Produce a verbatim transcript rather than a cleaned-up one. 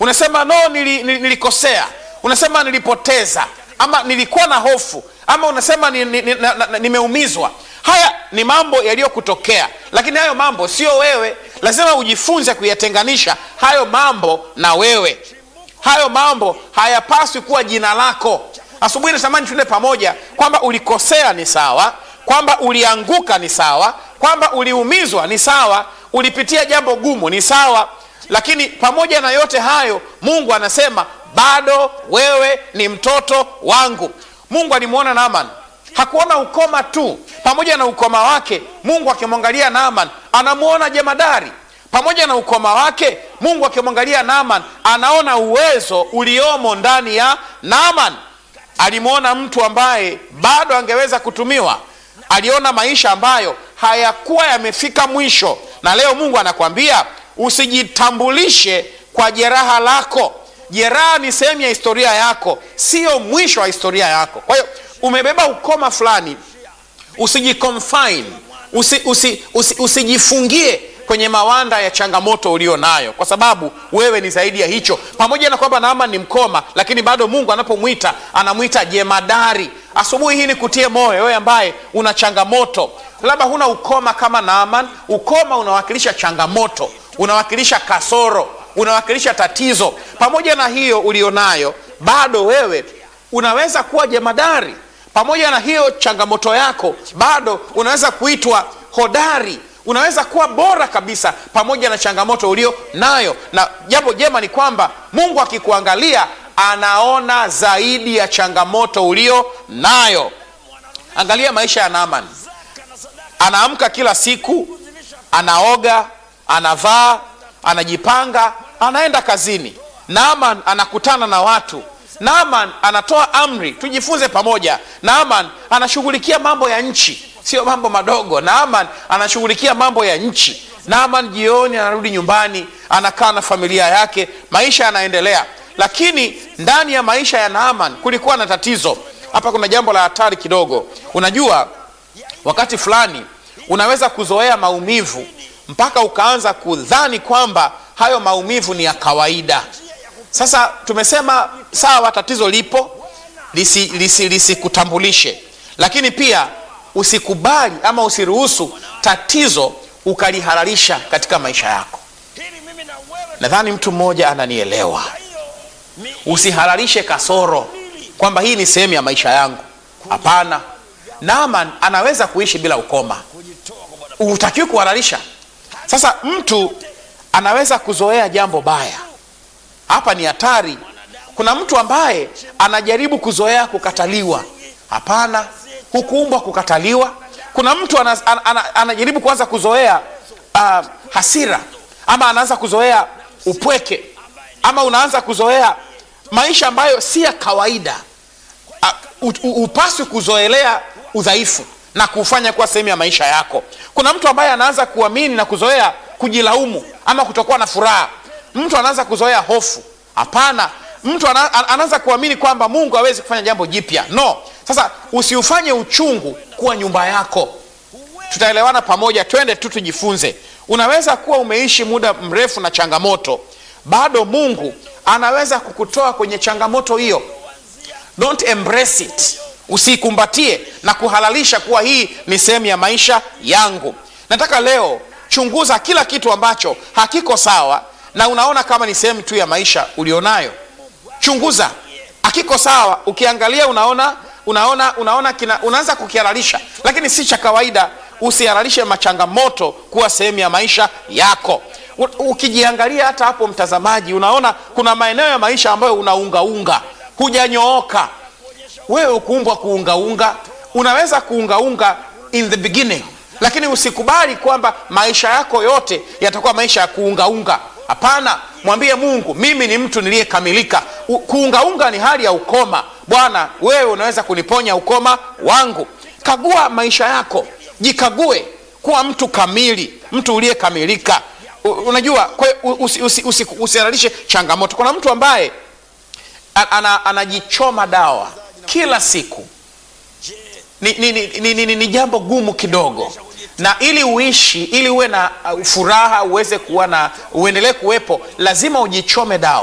unasema no, nili, nili, nilikosea, unasema nilipoteza, ama nilikuwa na hofu, ama unasema nimeumizwa. Ni, ni, ni, haya ni mambo yaliyokutokea, lakini hayo mambo sio wewe. Lazima ujifunze kuyatenganisha hayo mambo na wewe. Hayo mambo hayapaswi kuwa jina lako. Asubuhi natamani tuende pamoja kwamba ulikosea ni sawa, kwamba ulianguka ni sawa, kwamba uliumizwa ni sawa, ulipitia jambo gumu ni sawa, lakini pamoja na yote hayo Mungu anasema bado wewe ni mtoto wangu. Mungu alimuona Naaman, hakuona ukoma tu. Pamoja na ukoma wake, Mungu akimwangalia Naaman anamuona jemadari. Pamoja na ukoma wake, Mungu akimwangalia Naaman anaona uwezo uliomo ndani ya Naaman. Alimuona mtu ambaye bado angeweza kutumiwa. Aliona maisha ambayo hayakuwa yamefika mwisho. Na leo Mungu anakuambia usijitambulishe kwa jeraha lako. Jeraha ni sehemu ya historia yako, sio mwisho wa historia yako. Kwa hiyo umebeba ukoma fulani, usijiconfine, usi, usi, usi, usijifungie kwenye mawanda ya changamoto ulio nayo, kwa sababu wewe ni zaidi ya hicho. Pamoja na kwamba Naaman ni mkoma, lakini bado Mungu anapomuita anamuita jemadari. Asubuhi hii ni kutie moyo wewe ambaye una changamoto. Labda huna ukoma kama Naaman. Ukoma unawakilisha changamoto, unawakilisha kasoro, unawakilisha tatizo. Pamoja na hiyo ulionayo, bado wewe unaweza kuwa jemadari. Pamoja na hiyo changamoto yako, bado unaweza kuitwa hodari. Unaweza kuwa bora kabisa pamoja na changamoto ulio nayo. Na jambo jema ni kwamba Mungu akikuangalia anaona zaidi ya changamoto ulio nayo. Angalia maisha ya Naaman. Anaamka kila siku, anaoga, anavaa, anajipanga, anaenda kazini. Naaman anakutana na watu. Naaman anatoa amri. Tujifunze pamoja. Naaman anashughulikia mambo ya nchi, sio mambo madogo. Naaman anashughulikia mambo ya nchi. Naaman jioni anarudi nyumbani, anakaa na familia yake, maisha yanaendelea. Lakini ndani ya maisha ya Naaman kulikuwa na tatizo. Hapa kuna jambo la hatari kidogo. Unajua, wakati fulani unaweza kuzoea maumivu mpaka ukaanza kudhani kwamba hayo maumivu ni ya kawaida. Sasa tumesema sawa, tatizo lipo, lisikutambulishe, lisi, lisi lakini pia usikubali ama usiruhusu tatizo ukalihalalisha katika maisha yako. Nadhani mtu mmoja ananielewa. Usihalalishe kasoro kwamba hii ni sehemu ya maisha yangu. Hapana. Naaman anaweza kuishi bila ukoma, utakiwa kuhalalisha. Sasa mtu anaweza kuzoea jambo baya. Hapa ni hatari. Kuna mtu ambaye anajaribu kuzoea kukataliwa. Hapana, hukuumbwa kukataliwa. Kuna mtu anaz, an, an, anajaribu kuanza kuzoea uh, hasira, ama anaanza kuzoea upweke, ama unaanza kuzoea maisha ambayo si ya kawaida. Uh, upaswi kuzoelea udhaifu na kufanya kuwa sehemu ya maisha yako. Kuna mtu ambaye anaanza kuamini na kuzoea kujilaumu ama kutokuwa na furaha. Mtu anaanza kuzoea hofu. Hapana. Mtu anaanza kuamini kwamba Mungu hawezi kufanya jambo jipya. No. Sasa usiufanye uchungu kuwa nyumba yako. Tutaelewana pamoja, twende tu tujifunze. Unaweza kuwa umeishi muda mrefu na changamoto, bado Mungu anaweza kukutoa kwenye changamoto hiyo. Don't embrace it. Usikumbatie na kuhalalisha kuwa hii ni sehemu ya maisha yangu. Nataka leo chunguza kila kitu ambacho hakiko sawa na unaona kama ni sehemu tu ya maisha ulionayo. Chunguza. Hakiko sawa, ukiangalia unaona unaona unaona kina, unaanza kukihalalisha, lakini si cha kawaida. Usihalalishe machangamoto kuwa sehemu ya maisha yako. U, ukijiangalia hata hapo mtazamaji, unaona kuna maeneo ya maisha ambayo unaungaunga, hujanyooka. Wewe ukuumbwa kuungaunga. Unaweza kuungaunga in the beginning, lakini usikubali kwamba maisha yako yote yatakuwa maisha ya kuungaunga. Hapana, mwambie Mungu, mimi ni mtu niliyekamilika. Kuungaunga ni hali ya ukoma. Bwana, wewe unaweza kuniponya ukoma wangu. Kagua maisha yako, jikague kuwa mtu kamili, mtu uliyekamilika. Unajua, usihalalishe changamoto. Kuna mtu ambaye anajichoma dawa kila siku. Ni, ni, ni, ni, ni, ni jambo gumu kidogo. Na ili uishi, ili uwe na furaha, uweze kuwa na uendelee kuwepo, lazima ujichome dawa.